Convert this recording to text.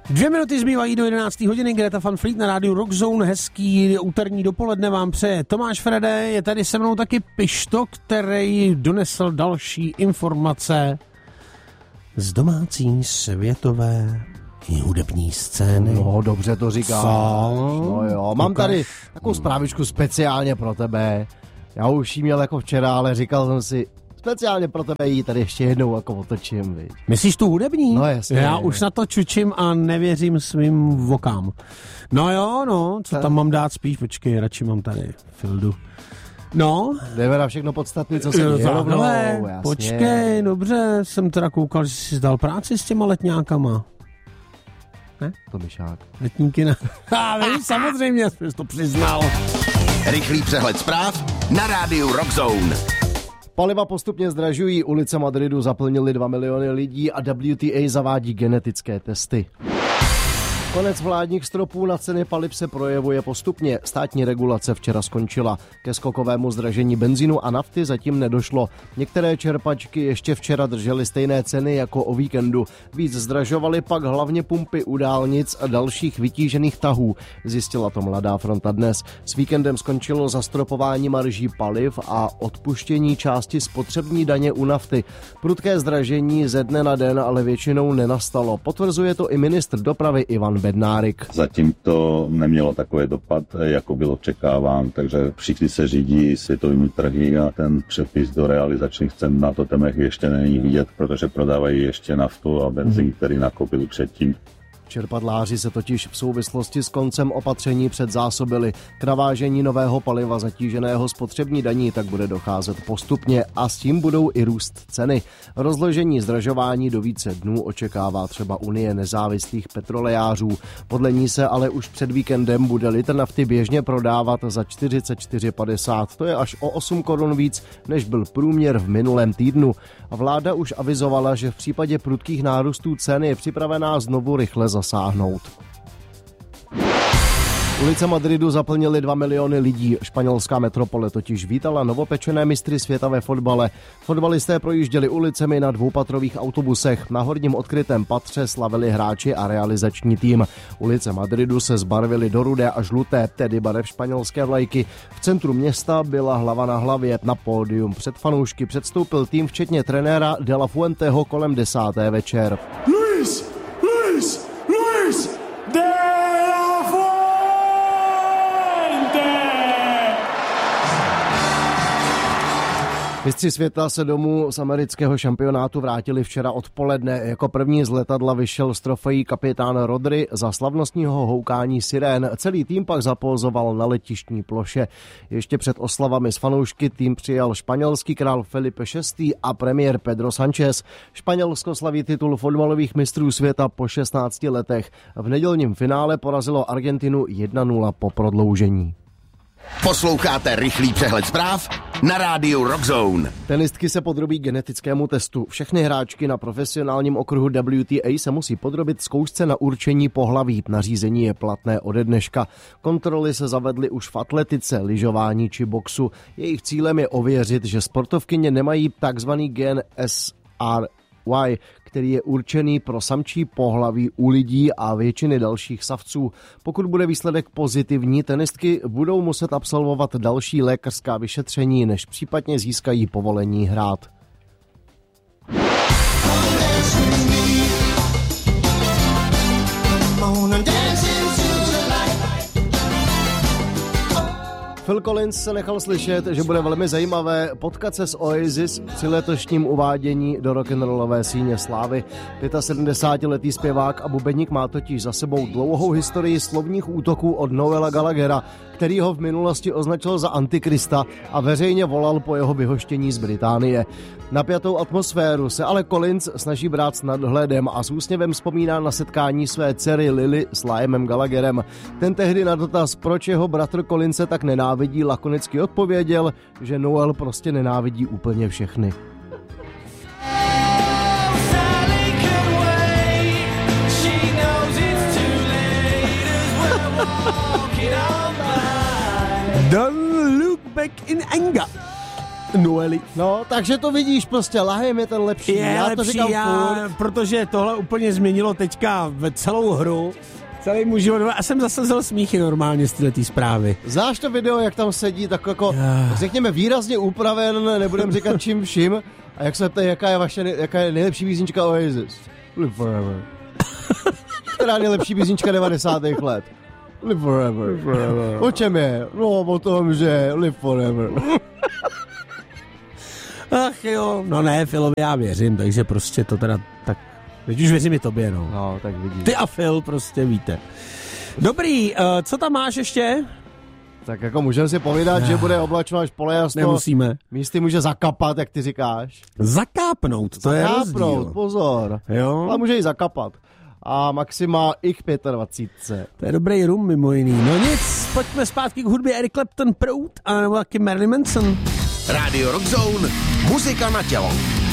2 minuty zbývají do 11. hodiny, Greta Van Fleet na rádiu Rockzone. Hezký úterní dopoledne vám přeje Tomáš Frede, je tady se mnou taky Pišto, který donesl další informace z domácí světové i hudební scény. No, dobře to říkáš. No jo, mám tady takovou zprávičku speciálně pro tebe. Já už jí měl jako včera, ale říkal jsem si, speciálně pro tebe jí tady ještě jednou jako otočím, viď. Myslíš tu hudební? No jasně. Já už na to čučím a nevěřím svým vokám. No jo, no, co tam mám dát spíš, počkej, radši mám tady Fildu. No. Jdeme na všechno podstatné, co se děje rovnou, jasně. Počkej, dobře, jsem teda koukal, že jsi dal práci s těma letňákama. Ne? To myšák. Letníky na... Víš, samozřejmě, jsi to přiznal. Rychlý přehled zpráv na rádiu Rockzone. Paliva postupně zdražují, ulice Madridu zaplnily 2 miliony lidí a WTA zavádí genetické testy. Konec vládních stropů na ceny paliv se projevuje postupně. Státní regulace včera skončila. Ke skokovému zdražení benzínu a nafty zatím nedošlo. Některé čerpačky ještě včera držely stejné ceny jako o víkendu. Víc zdražovaly pak hlavně pumpy u dálnic a dalších vytížených tahů, zjistila to Mladá fronta dnes. S víkendem skončilo zastropování marží paliv a odpuštění části spotřební daně u nafty. Prudké zdražení ze dne na den ale většinou nenastalo. Potvrzuje to i ministr dopravy Ivan Bednárik. Zatím to nemělo takový dopad, jako bylo očekáván, takže všichni se řídí světovými trhy a ten přepis do realizačních cen na totemech ještě není vidět, protože prodávají ještě naftu a benzín, který nakoupili předtím. Čerpadláři se totiž v souvislosti s koncem opatření předzásobili. K navážení nového paliva zatíženého spotřební daní tak bude docházet postupně a s tím budou i růst ceny. Rozložení zdražování do více dnů očekává třeba Unie nezávislých petrolejářů. Podle ní se ale už před víkendem bude litr nafty běžně prodávat za 44,50. To je až o 8 korun víc, než byl průměr v minulém týdnu. A vláda už avizovala, že v případě prudkých nárůstů cen je připravená znovu rychle zasáhnout. Ulice Madridu zaplnily 2 miliony lidí. Španělská metropole totiž vítala novopečené mistry světa ve fotbale. Fotbalisté projížděli ulicemi na dvoupatrových autobusech. Na horním odkrytém patře slavili hráči a realizační tým. Ulice Madridu se zbarvily do rudé a žluté, tedy barev španělské vlajky. V centru města byla hlava na hlavě. Na pódium před fanoušky předstoupil tým včetně trenéra De La Fuenteho kolem 10. večer. Luis De La Fuente! Mistři světa se domů z amerického šampionátu vrátili včera odpoledne. Jako první z letadla vyšel z trofejí kapitán Rodri za slavnostního houkání sirén. Celý tým pak zapózoval na letištní ploše. Ještě před oslavami s fanoušky tým přijal španělský král Felipe VI. A premiér Pedro Sánchez. Španělsko slaví titul fotbalových mistrů světa po 16 letech. V nedělním finále porazilo Argentinu 1-0 po prodloužení. Posloucháte rychlý přehled zpráv na rádiu Rockzone. Tenistky se podrobí genetickému testu. Všechny hráčky na profesionálním okruhu WTA se musí podrobit zkoušce na určení pohlaví. Nařízení je platné ode dneška. Kontroly se zavedly už v atletice, lyžování či boxu. Jejich cílem je ověřit, že sportovkyně nemají takzvaný gen SRY, který je určený pro samčí pohlaví u lidí a většiny dalších savců. Pokud bude výsledek pozitivní, tenistky budou muset absolvovat další lékařská vyšetření, než případně získají povolení hrát. Phil Collins se nechal slyšet, že bude velmi zajímavé potkat se s Oasis při letošním uvádění do rock'n'rollové síně slávy. 75letý zpěvák a bubeník má totiž za sebou dlouhou historii slovních útoků od Noela Gallaghera, který ho v minulosti označil za antikrista a veřejně volal po jeho vyhoštění z Británie. Napjatou atmosféru se ale Collins snaží brát s nadhledem a s úsměvem vzpomíná na setkání své dcery Lily s Liamem Gallagherem. Ten tehdy na dotaz, proč jeho bratr Collinse tak nenávidí, lakonicky odpověděl, že Noel prostě nenávidí úplně všechny. Don't look back in anger. Noeli. No, takže to vidíš prostě, Lahejm je ten lepší. Je já lepší, to říkám furt. protože tohle úplně změnilo teďka celou hru, celý můj život. A jsem zasazel smíchy normálně z této zprávy. Znáš to video, jak tam sedí, tak jako, řekněme, výrazně upraven, nebudem říkat čím vším, a jak se ptají, jaká je nejlepší písnička Oasis? Live Forever. Která nejlepší písnička 90. let? Live Forever. O čem je? No, o tom, že Live Forever. Ach jo, no ne, Filovi já věřím, takže prostě to teda tak, teď už věřím i tobě, no. No, tak vidíš. Ty a Phil prostě víte. Dobrý, co tam máš ještě? Tak jako můžeme si povídat, že bude oblačno až polojasno. Nemusíme. Místy může zakapat, jak ty říkáš. Zakápnout, to je rozdíl. Pozor. Jo? Ale může i zakapat. A maxima ich 25. To je dobrý rum mimo jiný. No nic, pojďme zpátky k hudbě Eric Clapton, Proud a nebo taky Marilyn Manson. Rádio Rock Zone, muzika na tělo.